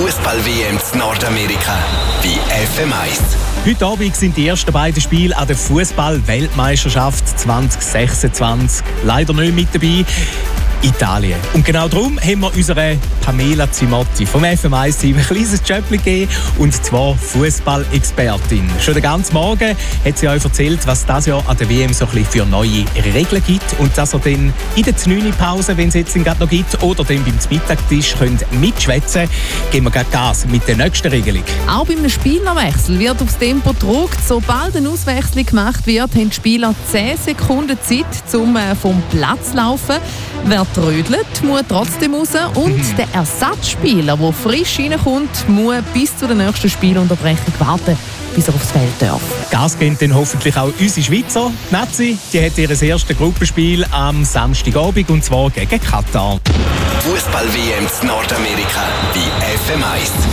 Fußball-WM in Nordamerika bei FM1. Heute Abend sind die ersten beiden Spiele an der Fußball-Weltmeisterschaft 2026. Leider nicht mit dabei Italien. Und genau darum haben wir unserer Pamela Zimotti vom FM1-Team ein kleines Job gegeben, und zwar Fußball-Expertin. Schon den ganzen Morgen hat sie euch erzählt, was das Jahr an der WM so ein bisschen für neue Regeln gibt und dass ihr dann in der 9-Pause, wenn es jetzt gerade noch gibt, oder dann beim Mittagstisch könnt mitschwätzen. Geben wir gleich Gas mit der nächsten Regelung. Auch beim Spielerwechsel wird aufs Tempo gedrückt. Sobald eine Auswechslung gemacht wird, haben die Spieler 10 Sekunden Zeit, um vom Platz zu laufen. Wer trödelt, muss trotzdem raus. Und der Ersatzspieler, der frisch reinkommt, muss bis zur nächsten Spielunterbrechung warten, bis er aufs Feld darf. Gas geben dann hoffentlich auch unsere Schweizer. Die Nazi, die hat ihr erstes Gruppenspiel am Samstagabend, und zwar gegen Katar. Fußball-WM in Nordamerika bei FM1.